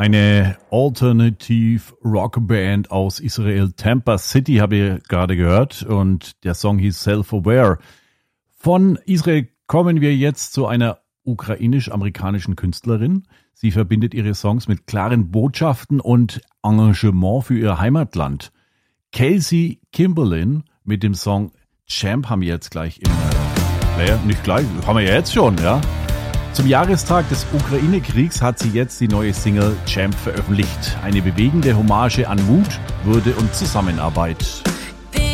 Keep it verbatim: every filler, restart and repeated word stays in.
Eine Alternative Rock Band aus Israel, Tampa City, habe ich gerade gehört, und der Song hieß Self-Aware. Von Israel kommen wir jetzt zu einer ukrainisch-amerikanischen Künstlerin. Sie verbindet ihre Songs mit klaren Botschaften und Engagement für ihr Heimatland. Kelsey Kimberlin mit dem Song Champ haben wir jetzt gleich im Player. Nicht gleich, haben wir ja jetzt schon, ja. Zum Jahrestag des Ukraine-Kriegs hat sie jetzt die neue Single Champ veröffentlicht. Eine bewegende Hommage an Mut, Würde und Zusammenarbeit.